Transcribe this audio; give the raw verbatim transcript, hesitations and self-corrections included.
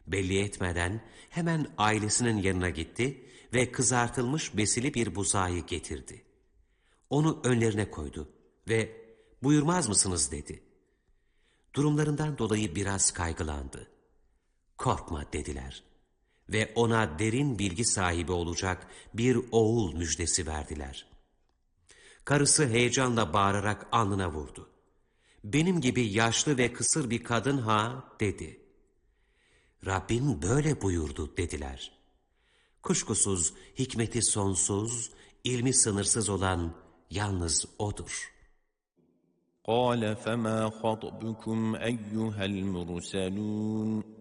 Belli etmeden hemen ailesinin yanına gitti ve kızartılmış besili bir buzağı getirdi. Onu önlerine koydu ve buyurmaz mısınız dedi. Durumlarından dolayı biraz kaygılandı. Korkma dediler ve ona derin bilgi sahibi olacak bir oğul müjdesi verdiler. Karısı heyecanla bağırarak alnına vurdu. Benim gibi yaşlı ve kısır bir kadın ha dedi. Rabbin böyle buyurdu dediler. Kuşkusuz hikmeti sonsuz, ilmi sınırsız olan yalnız O'dur. قَالَ فَمَا خَطْبُكُمْ أَيُّهَا الْمُرْسَلُونَ